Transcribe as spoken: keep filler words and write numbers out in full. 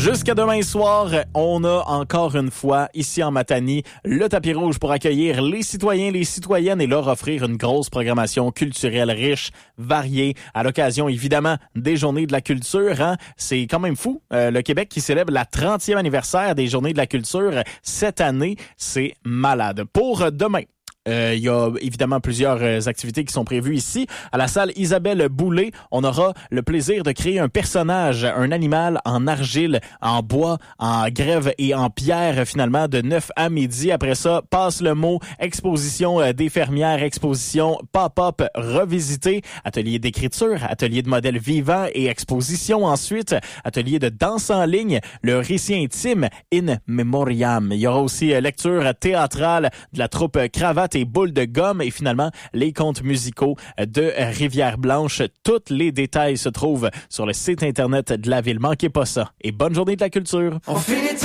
Jusqu'à demain soir, on a encore une fois, ici en Matanie, le tapis rouge pour accueillir les citoyens, les citoyennes et leur offrir une grosse programmation culturelle riche, variée, à l'occasion évidemment des Journées de la culture. Hein? C'est quand même fou, euh, le Québec qui célèbre la trentième anniversaire des Journées de la culture cette année, c'est malade. Pour demain, il euh, y a évidemment plusieurs euh, activités qui sont prévues ici. À la salle Isabelle Boulay, on aura le plaisir de créer un personnage, un animal en argile, en bois, en grève et en pierre, finalement, de neuf à midi. Après ça, passe le mot, exposition euh, des fermières, exposition pop-up revisité, atelier d'écriture, atelier de modèles vivants et exposition ensuite, atelier de danse en ligne, le récit intime in memoriam. Il y aura aussi euh, lecture théâtrale de la troupe Cravate et Boules de gomme et finalement les contes musicaux de Rivière-Blanche. Tous les détails se trouvent sur le site internet de la ville. Manquez pas ça. Et bonne journée de la culture. On finit